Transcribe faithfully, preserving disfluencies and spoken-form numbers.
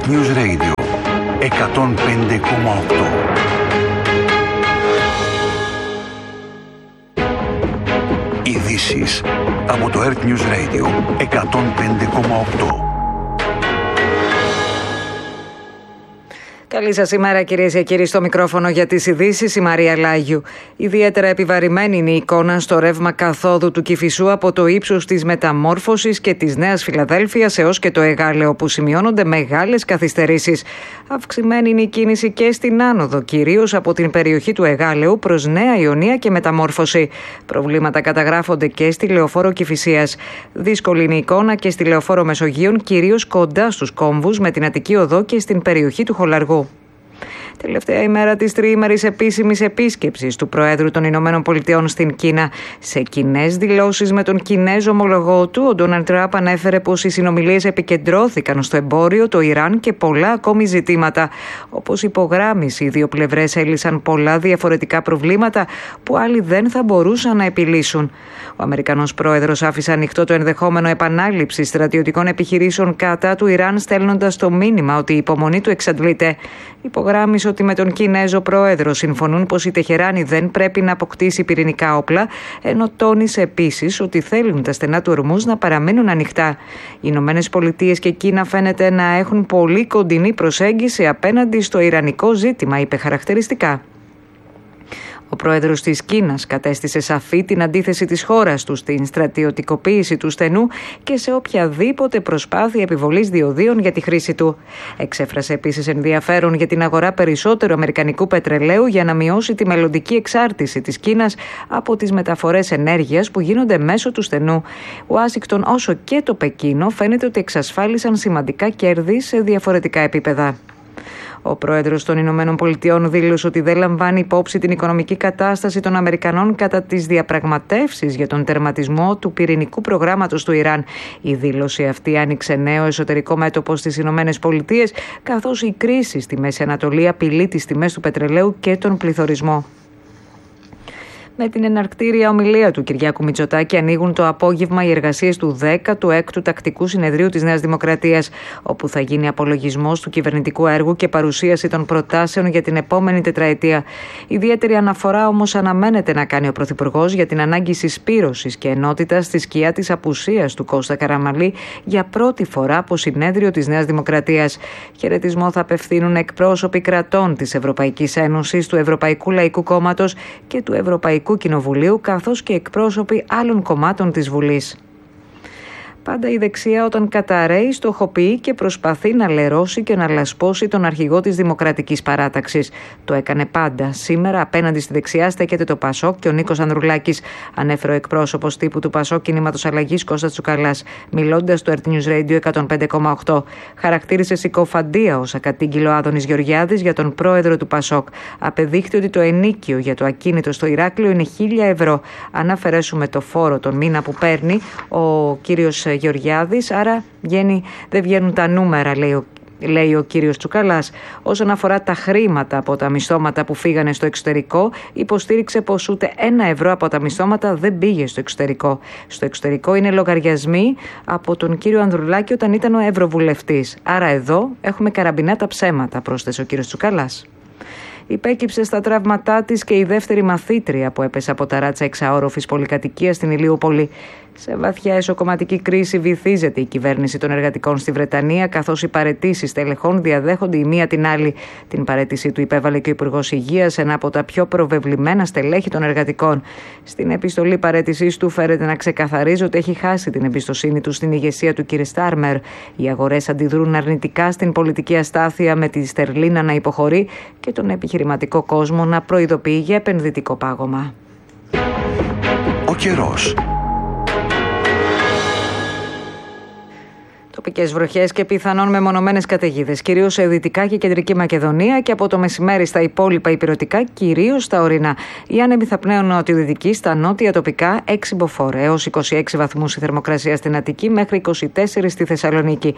Earth News Radio εκατόν πέντε κόμμα οκτώ. Ειδήσεις από το Earth News Radio εκατόν πέντε κόμμα οκτώ. Καλή σας ημέρα, κυρίες και κύριοι, στο μικρόφωνο για τις ειδήσεις η Μαρία Λάγιου. Ιδιαίτερα επιβαρημένη είναι η εικόνα στο ρεύμα καθόδου του Κηφισού από το ύψος της Μεταμόρφωσης και της Νέας Φιλαδέλφειας έως και το Εγάλεο, όπου σημειώνονται μεγάλες καθυστερήσεις. Αυξημένη είναι η κίνηση και στην άνοδο, κυρίως από την περιοχή του Εγάλεου προς Νέα Ιωνία και Μεταμόρφωση. Προβλήματα καταγράφονται και στη Λεωφόρο Κηφισίας. Δύσκολη είναι η εικόνα και στη Λεωφόρο Μεσογείων, κυρίως κοντά στους κόμβους με την Αττική Οδό και στην περιοχή του Χολαργού. Τελευταία ημέρα της τριήμερης επίσημης επίσκεψης του Προέδρου των Ηνωμένων Πολιτειών στην Κίνα. Σε κοινές δηλώσεις με τον Κινέζο ομολογό του, ο Ντόναλντ Τραμπ ανέφερε πως οι συνομιλίες επικεντρώθηκαν στο εμπόριο, το Ιράν και πολλά ακόμη ζητήματα. Όπως υπογράμμισε, οι δύο πλευρές έλυσαν πολλά διαφορετικά προβλήματα που άλλοι δεν θα μπορούσαν να επιλύσουν. Ο Αμερικανός Πρόεδρος άφησε ανοιχτό το ενδεχόμενο επανάληψης στρατιωτικών επιχειρήσεων κατά του Ιράν, στέλνοντας το μήνυμα ότι η υπομονή του εξαντλείται. Υπογράμμισε ότι με τον Κινέζο Πρόεδρο συμφωνούν πως η Τεχεράνη δεν πρέπει να αποκτήσει πυρηνικά όπλα, ενώ τόνισε επίσης ότι θέλουν τα στενά του Ορμούζ να παραμείνουν ανοιχτά. Οι Ηνωμένες Πολιτείες και Κίνα φαίνεται να έχουν πολύ κοντινή προσέγγιση απέναντι στο ιρανικό ζήτημα, είπε χαρακτηριστικά. Ο πρόεδρος της Κίνας κατέστησε σαφή την αντίθεση της χώρας του στην στρατιωτικοποίηση του στενού και σε οποιαδήποτε προσπάθεια επιβολής διοδίων για τη χρήση του. Εξέφρασε επίσης ενδιαφέρον για την αγορά περισσότερου αμερικανικού πετρελαίου για να μειώσει τη μελλοντική εξάρτηση της Κίνας από τις μεταφορές ενέργειας που γίνονται μέσω του στενού. Ουάσιγκτον όσο και το Πεκίνο φαίνεται ότι εξασφάλισαν σημαντικά κέρδη σε διαφορετικά επίπεδα. Ο πρόεδρος των Ηνωμένων Πολιτειών δήλωσε ότι δεν λαμβάνει υπόψη την οικονομική κατάσταση των Αμερικανών κατά τις διαπραγματεύσεις για τον τερματισμό του πυρηνικού προγράμματος του Ιράν. Η δήλωση αυτή άνοιξε νέο εσωτερικό μέτωπο στις Ηνωμένες Πολιτείες, καθώς η κρίση στη Μέση Ανατολή απειλεί τις τιμές του πετρελαίου και τον πληθωρισμό. Με την εναρκτήρια ομιλία του Κυριάκου Μητσοτάκη ανοίγουν το απόγευμα οι εργασίες του δέκατου έκτου Τακτικού Συνεδρίου της Νέας Δημοκρατίας, όπου θα γίνει απολογισμός του κυβερνητικού έργου και παρουσίαση των προτάσεων για την επόμενη τετραετία. Ιδιαίτερη αναφορά όμως αναμένεται να κάνει ο Πρωθυπουργός για την ανάγκη συσπήρωσης και ενότητας στη σκιά της απουσίας του Κώστα Καραμανλή για πρώτη φορά από συνέδριο της Νέας Δημοκρατίας. Χαιρετισμό θα απευθύνουν εκπρόσωποι κρατών της Ευρωπαϊκής Ένωσης, του Ευρωπαϊκού Λαϊκού Κόμματος και του Ευρωπαϊκού Κοινοβουλίου, καθώς και εκπρόσωποι άλλων κομμάτων της Βουλής. Πάντα η δεξιά, όταν καταραίει, στοχοποιεί και προσπαθεί να λερώσει και να λασπώσει τον αρχηγό της Δημοκρατικής Παράταξης. Το έκανε πάντα. Σήμερα απέναντι στη δεξιά στέκεται το Πασόκ και ο Νίκος Ανδρουλάκης, ανέφερε ο εκπρόσωπος τύπου του Πασόκ Κινήματος Αλλαγής Κώστας Τσουκαλάς, μιλώντας στο Earth News Radio εκατόν πέντε κόμμα οκτώ. Χαρακτήρισε συκοφαντία όσα κατήγγειλε ο Άδωνης Γεωργιάδης για τον πρόεδρο του Πασόκ. Απεδείχθη ότι το ενίκιο για το ακίνητο στο Ηράκλειο είναι χίλια ευρώ. Αν αφαιρέσουμε το φόρο τον μήνα που παίρνει ο κύριος Γεωργιάδης, άρα βγαίνει, δεν βγαίνουν τα νούμερα, λέει ο, λέει ο κύριος Τσουκαλάς. Όσον αφορά τα χρήματα από τα μισθώματα που φύγανε στο εξωτερικό, υποστήριξε πως ούτε ένα ευρώ από τα μισθώματα δεν πήγε στο εξωτερικό. Στο εξωτερικό είναι λογαριασμοί από τον κύριο Ανδρουλάκη όταν ήταν ο ευρωβουλευτής. Άρα εδώ έχουμε καραμπινά τα ψέματα, πρόσθεσε ο κύριος Τσουκαλάς. Υπέκυψε στα τραύματά της και η δεύτερη μαθήτρια που έπεσε από ταράτσα εξαόροφης πολυκατοικίας στην Ηλίουπολη. Σε βαθιά εσωκομματική κρίση βυθίζεται η κυβέρνηση των εργατικών στη Βρετανία, καθώς οι παραιτήσεις τελεχών διαδέχονται η μία την άλλη. Την παραίτησή του υπέβαλε και ο Υπουργός Υγείας, ένα από τα πιο προβεβλημένα στελέχη των εργατικών. Στην επιστολή παραίτησής του φέρεται να ξεκαθαρίζει ότι έχει χάσει την εμπιστοσύνη του στην ηγεσία του κ. Στάρμερ. Οι αγορές αντιδρούν αρνητικά στην πολιτική αστάθεια, με τη στερλίνα να υποχωρεί και τον επιχειρηματικό κόσμο να προειδοποιεί για επενδυτικό πάγωμα. Ο καιρός. Τοπικές βροχές και πιθανόν μεμονωμένες καταιγίδες, κυρίως σε Δυτικά και Κεντρική Μακεδονία, και από το μεσημέρι στα υπόλοιπα ηπειρωτικά, κυρίως στα ορεινά. Οι άνεμοι θα πνέουν νοτιοδυτικοί, στα νότια τοπικά έξι μποφόρ, έως είκοσι έξι βαθμούς η θερμοκρασία στην Αττική, μέχρι είκοσι τέσσερα στη Θεσσαλονίκη.